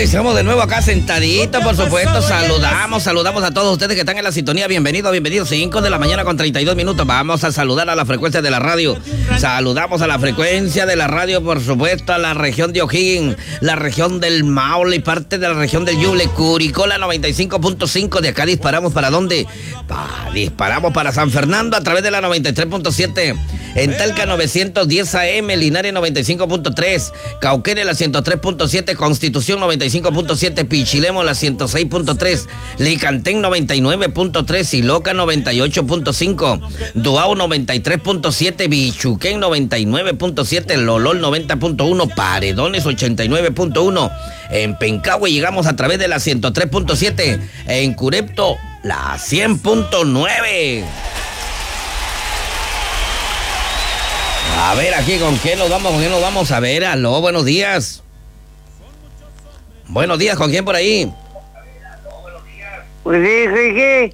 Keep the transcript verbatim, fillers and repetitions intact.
Estamos de nuevo acá sentaditos, por supuesto. Saludamos, saludamos a todos ustedes que están en la sintonía. Bienvenidos, bienvenidos. cinco de la mañana con treinta y dos minutos. Vamos a saludar a la frecuencia de la radio. Saludamos a la frecuencia de la radio, por supuesto, a la región de O'Higgins, la región del Maule y parte de la región del Yuble, Curicó, la noventa y cinco punto cinco. De acá disparamos para dónde? Pa, disparamos para San Fernando a través de la noventa y tres punto siete. En Talca novecientos diez A M, Linares noventa y cinco punto tres, Cauquenes la ciento tres punto siete, Constitución noventa y cinco punto siete, Pichilemo la ciento seis punto tres, Licantén noventa y nueve punto tres, Siloca noventa y ocho punto cinco, Duao noventa y tres punto siete, Bichuquén noventa y nueve punto siete, Lolol noventa punto uno, Paredones ochenta y nueve punto uno, en Pencahue llegamos a través de la ciento tres punto siete, en Curepto la cien punto nueve. A ver, aquí, ¿con quién nos vamos? ¿Con quién nos vamos? A ver, aló, buenos días. Buenos días, ¿con quién por ahí? Pues sí, sí, sí.